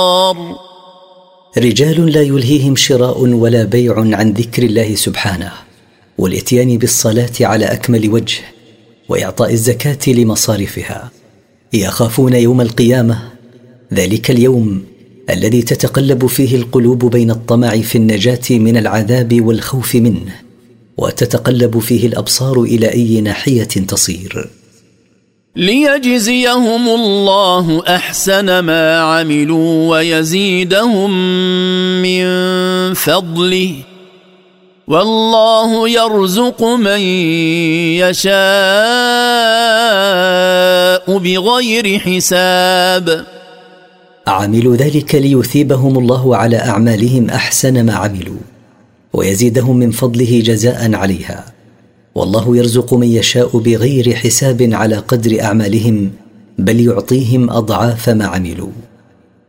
رجال لا يلهيهم شراء ولا بيع عن ذكر الله سبحانه، والاتيان بالصلاة على أكمل وجه، وإعطاء الزكاة لمصارفها، يخافون يوم القيامة، ذلك اليوم الذي تتقلب فيه القلوب بين الطمع في النجاة من العذاب والخوف منه، وتتقلب فيه الأبصار إلى أي ناحية تصير. ليجزيهم الله أحسن ما عملوا ويزيدهم من فضله، والله يرزق من يشاء بغير حساب. عملوا ذلك ليثيبهم الله على أعمالهم أحسن ما عملوا، ويزيدهم من فضله جزاء عليها، والله يرزق من يشاء بغير حساب على قدر أعمالهم، بل يعطيهم أضعاف ما عملوا.